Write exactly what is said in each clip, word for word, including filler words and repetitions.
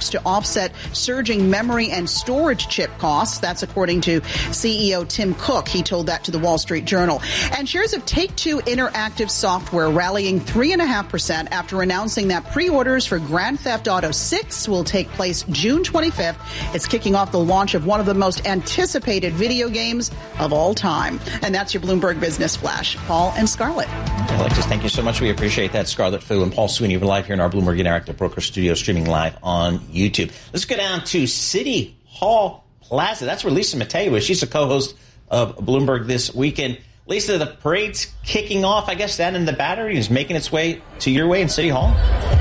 to offset surging memory and storage chip costs. That's according to C E O Tim Cook. He told that to the Wall Street Journal. And shares of Take-Two Interactive Software rallying three point five percent after announcing that pre-orders for Grand Theft Auto six will take place June twenty-fifth. It's kicking off the launch of one of the most anticipated video games of all time. And that's your Bloomberg Business Flash. Paul and Scarlett. Alexis, thank you so much. We appreciate that. Scarlett Fu and Paul Sweeney, we're live here in our Bloomberg Interactive Broker Studio, streaming live on YouTube. Let's go down to City Hall Plaza. That's where Lisa Mateo is. She's a co-host of Bloomberg This Weekend. Lisa, the parade's kicking off. I guess that in the Battery is making its way to your way in City Hall.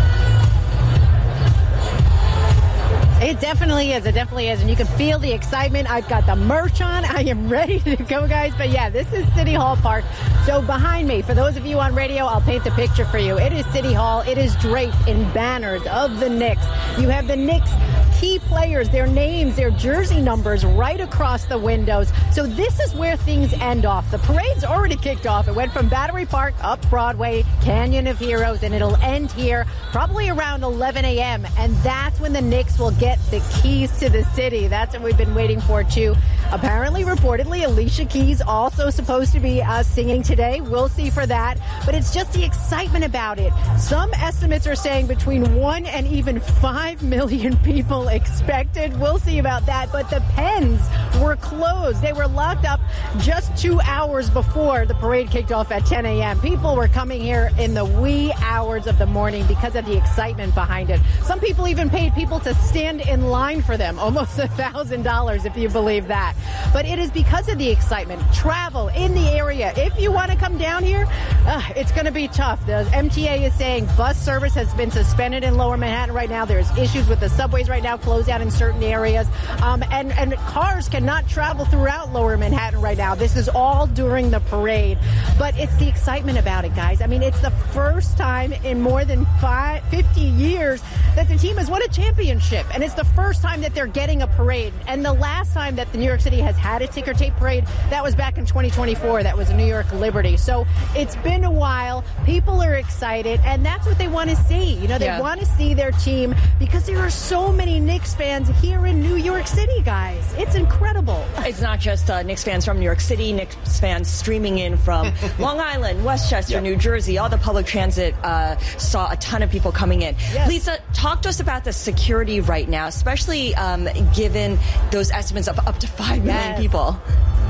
It definitely is. It definitely is. And you can feel the excitement. I've got the merch on. I am ready to go, guys. But yeah, this is City Hall Park. So behind me, for those of you on radio, I'll paint the picture for you. It is City Hall. It is draped in banners of the Knicks. You have the Knicks key players, their names, their jersey numbers right across the windows. So this is where things end off. The parade's already kicked off. It went from Battery Park up Broadway, Canyon of Heroes, and it'll end here probably around eleven a.m. And that's when the Knicks will get the keys to the city. That's what we've been waiting for, too. Apparently, reportedly, Alicia Keys also supposed to be uh, singing today. We'll see for that. But it's just the excitement about it. Some estimates are saying between one and even five million people expected. We'll see about that. But the pens were closed. They were locked up just two hours before the parade kicked off at ten a.m. People were coming here in the wee hours of the morning because of the excitement behind it. Some people even paid people to stand in line for them, almost a thousand dollars if you believe that. But it is because of the excitement. Travel in the area. If you want to come down here, uh, it's going to be tough. The M T A is saying bus service has been suspended in Lower Manhattan right now. There's issues with the subways right now, closed out in certain areas. Um, and, and cars cannot travel throughout Lower Manhattan right now. This is all during the parade. But it's the excitement about it, guys. I mean, it's the first time in more than five, fifty years that the team has won a championship. And it's the first time that they're getting a parade. And the last time that the New York City has had a ticker tape parade, that was back in twenty twenty-four. That was a New York Liberty. So it's been a while. People are excited, and that's what they want to see. You know, they yeah. want to see their team because there are so many Knicks fans here in New York City, guys. It's incredible. It's not just uh, Knicks fans from New York City. Knicks fans streaming in from Long Island, Westchester, yep. New Jersey. All the public transit uh, saw a ton of people coming in. Yes. Lisa, talk to us about the security right now, especially um, given those estimates of up to five million yes. people.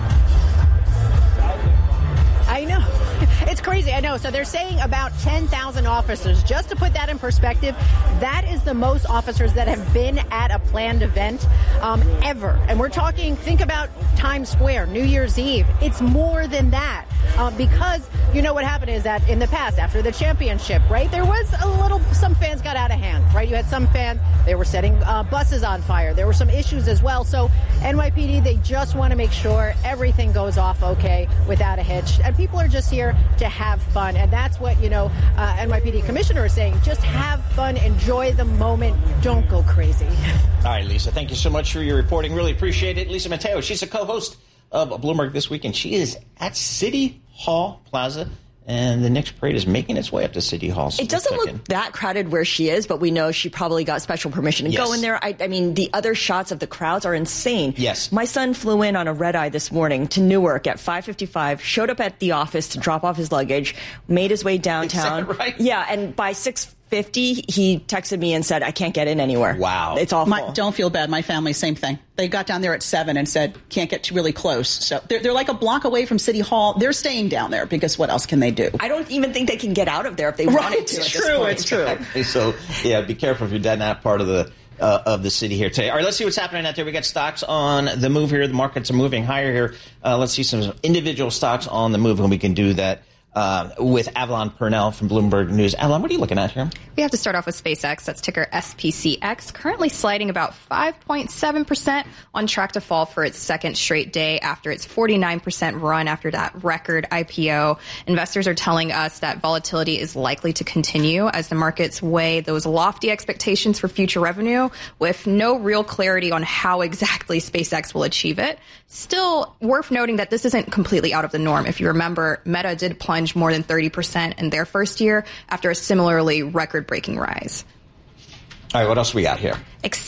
I know. It's crazy. I know. So they're saying about ten thousand officers. Just to put that in perspective, that is the most officers that have been at a planned event um, ever. And we're talking, think about Times Square, New Year's Eve. It's more than that. Uh, because, you know, what happened is that in the past, after the championship, right, there was a little, some fans got out of hand, right? You had some fans, they were setting uh, buses on fire. There were some issues as well. So N Y P D, they just want to make sure everything goes off okay without a hitch. And people are just here to have fun. And that's what, you know, uh, N Y P D commissioner is saying. Just have fun, enjoy the moment. Don't go crazy. All right, Lisa, thank you so much for your reporting. Really appreciate it. Lisa Mateo, she's a co-host of Bloomberg This Weekend. She is at City Hall Plaza, and the Knicks parade is making its way up to City Hall. So it doesn't look that crowded where she is, but we know she probably got special permission to yes. go in there. I, I mean, the other shots of the crowds are insane. Yes. My son flew in on a red eye this morning to Newark at five fifty-five, showed up at the office to drop off his luggage, made his way downtown. Is that right? Yeah, and by six fifty, he texted me and said, I can't get in anywhere. Wow. It's awful. My, don't feel bad. My family, same thing. They got down there at seven and said, can't get really close. So they're, they're like a block away from City Hall. They're staying down there because what else can they do? I don't even think they can get out of there if they right, wanted to. It's at true. This point. It's true. So, yeah, be careful if you're down that part of the uh, of the city here today. All right, let's see what's happening out there. We got stocks on the move here. The markets are moving higher here. Uh, let's see some individual stocks on the move, and we can do that Uh, with Avalon Purnell from Bloomberg News. Avalon, what are you looking at here? We have to start off with SpaceX. That's ticker S P C X, currently sliding about five point seven percent, on track to fall for its second straight day after its forty-nine percent run after that record I P O. Investors are telling us that volatility is likely to continue as the markets weigh those lofty expectations for future revenue with no real clarity on how exactly SpaceX will achieve it. Still, worth noting that this isn't completely out of the norm. If you remember, Meta did plunge more than thirty percent in their first year after a similarly record-breaking rise. All right, what else we got here?